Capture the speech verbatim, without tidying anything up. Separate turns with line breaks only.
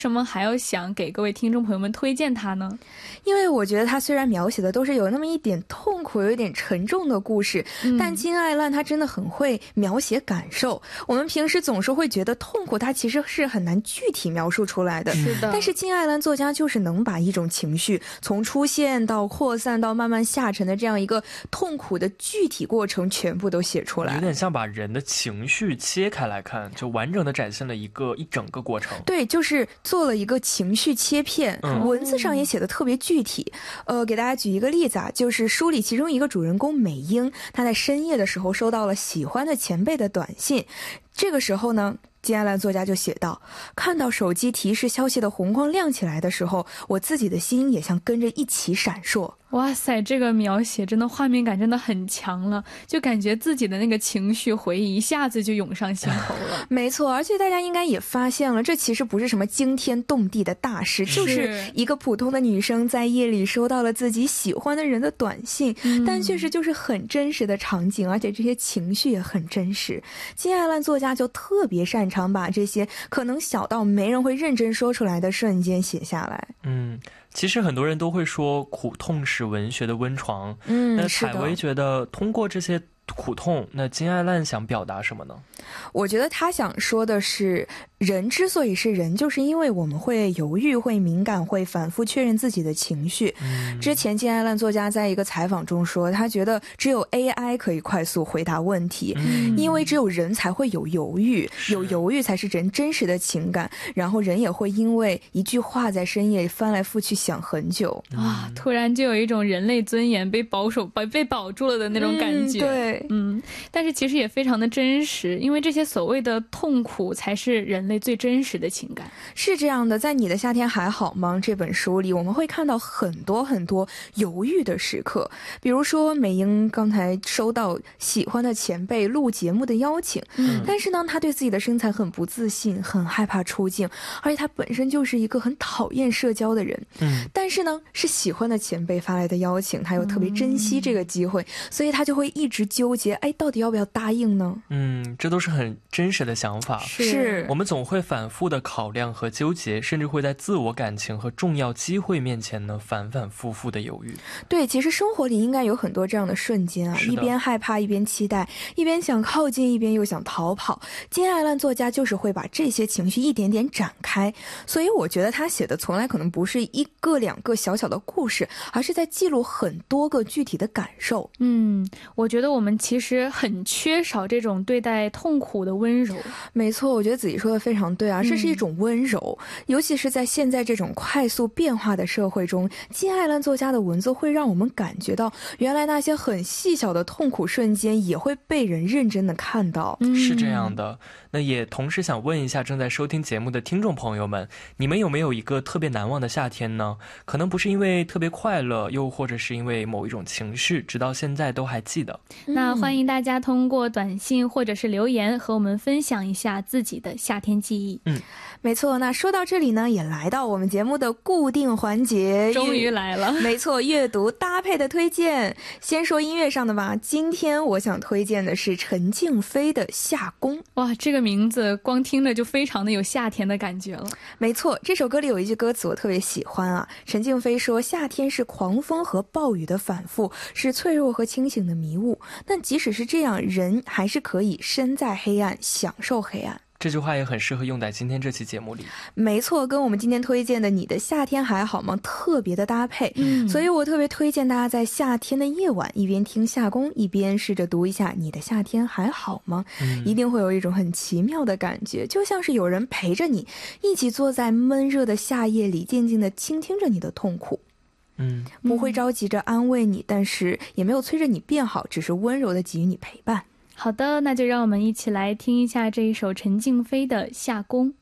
什么还要想给各位听众朋友们推荐它呢？
因为我觉得它虽然描写的都是有那么一点痛苦有一点沉重的故事、嗯、但金爱烂它真的很会描写感受。我们平时总是会觉得痛苦它其实是很难具体描述出来的，
是的。
但是金爱烂作家就是能把一种情绪从出现到扩散到慢慢下沉的这样一个痛苦的具体过程全部都写出来，
有点像把人的情绪切开来看，就完整的展现了一个一整个过程。
对，就是做了一个情绪切片、嗯、文字上也写的特别具体。呃，给大家举一个例子啊，就是书里其中一个主人公美英，她在深夜的时候收到了喜欢的前辈的短信，这个时候呢金爱烂作家就写道，看到手机提示消息的红光亮起来的时候，我自己的心也像跟着一起闪烁。
哇塞，这个描写真的画面感真的很强了，就感觉自己的那个情绪回忆一下子就涌上心头了。
没错，而且大家应该也发现了，这其实不是什么惊天动地的大事，就是一个普通的女生在夜里收到了自己喜欢的人的短信、嗯、但确实就是很真实的场景，而且这些情绪也很真实。金爱烂作家就特别擅长把这些可能小到没人会认真说出来的瞬间写下来。
嗯，其实很多人都会说苦痛是文学的温床，
嗯，
那采薇觉得通过这些苦痛，那金爱烂想表达什么呢？
我觉得他想说的是，人之所以是人，就是因为我们会犹豫，会敏感，会反复确认自己的情绪、嗯、之前金爱烂作家在一个采访中说，他觉得只有 A I 可以快速回答问题、嗯、因为只有人才会有犹豫，有犹豫才是人真实的情感，然后人也会因为一句话在深夜翻来覆去想很久、
嗯、啊，突然就有一种人类尊严被保守被保住了的那种感觉、
嗯、对，
嗯，但是其实也非常的真实，因为这些所谓的痛苦才是人类最真实的情感。
是这样的，在你的夏天还好吗这本书里，我们会看到很多很多犹豫的时刻，比如说美英刚才收到喜欢的前辈录节目的邀请、嗯、但是呢她对自己的身材很不自信，很害怕出镜，而且她本身就是一个很讨厌社交的人、嗯、但是呢是喜欢的前辈发来的邀请，她又特别珍惜这个机会、嗯、所以她就会一直纠结，哎，到底要不要答应呢？
嗯，这都是很真实的想法，
是
我们总会反复的考量和纠结，甚至会在自我感情和重要机会面前呢反反复复的犹豫。
对，其实生活里应该有很多这样的瞬间啊，一边害怕一边期待，一边想靠近一边又想逃跑。金爱烂作家就是会把这些情绪一点点展开，所以我觉得他写的从来可能不是一个两个小小的故事，而是在记录很多个具体的感受。
嗯，我觉得我们其实很缺少这种对待痛苦的温柔。
没错，我觉得子怡说的非常对啊，这是一种温柔、嗯、尤其是在现在这种快速变化的社会中，金爱烂作家的文字会让我们感觉到原来那些很细小的痛苦瞬间也会被人认真的看到、
嗯、是这样的。那也同时想问一下正在收听节目的听众朋友们，你们有没有一个特别难忘的夏天呢？可能不是因为特别快乐，又或者是因为某一种情绪，直到现在都还记得。
那欢迎大家通过短信或者是留言和我们分享一下自己的夏天记忆。
嗯，没错。那说到这里呢，也来到我们节目的固定环节，
终于来了。
没错，阅读搭配的推荐。先说音乐上的吧，今天我想推荐的是陈静飞的《夏宫》。
哇，这个名字光听着就非常的有夏天的感觉了。
没错，这首歌里有一句歌词我特别喜欢啊，陈静飞说，夏天是狂风和暴雨的反复，是脆弱和清醒的迷雾，但即使是这样，人还是可以身在黑暗享受黑暗。
这句话也很适合用在今天这期节目里。
没错，跟我们今天推荐的你的夏天还好吗特别的搭配、嗯、所以我特别推荐大家在夏天的夜晚一边听夏宫一边试着读一下你的夏天还好吗、嗯、一定会有一种很奇妙的感觉，就像是有人陪着你一起坐在闷热的夏夜里，静静地倾听着你的痛苦。嗯，不会着急着安慰你，但是也没有催着你变好，只是温柔地给予你陪伴。
好的，那就让我们一起来听一下这一首陈静飞的《夏宫》。